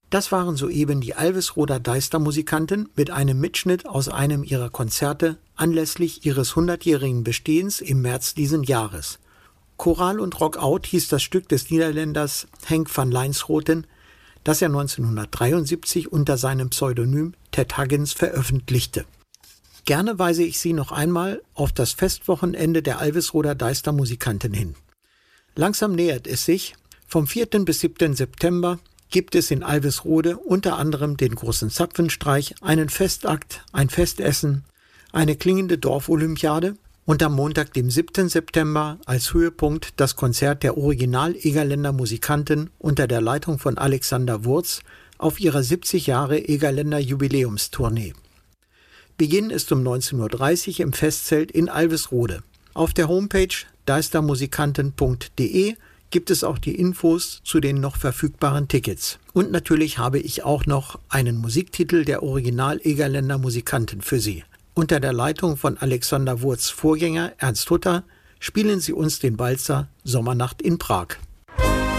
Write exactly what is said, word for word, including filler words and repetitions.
Das waren soeben die Alvesroder Deister-Musikanten mit einem Mitschnitt aus einem ihrer Konzerte anlässlich ihres hundertjährigen Bestehens im März diesen Jahres. Choral und Rockout hieß das Stück des Niederländers Henk van Leinsroten, das er neunzehnhundertdreiundsiebzig unter seinem Pseudonym Ted Huggins veröffentlichte. Gerne weise ich Sie noch einmal auf das Festwochenende der Alvesroder Deister-Musikanten hin. Langsam nähert es sich. Vom vierten bis siebten September gibt es in Alvesrode unter anderem den großen Zapfenstreich, einen Festakt, ein Festessen, eine klingende Dorfolympiade und am Montag, dem siebten September, als Höhepunkt das Konzert der Original-Egerländer Musikanten unter der Leitung von Alexander Wurz auf ihrer siebzig Jahre Egerländer Jubiläumstournee. Beginn ist um neunzehn Uhr dreißig im Festzelt in Alvesrode. Auf der Homepage deistermusikanten punkt de gibt es auch die Infos zu den noch verfügbaren Tickets. Und natürlich habe ich auch noch einen Musiktitel der Original-Egerländer Musikanten für Sie. Unter der Leitung von Alexander Wurz' Vorgänger Ernst Hutter spielen sie uns den Walzer Sommernacht in Prag.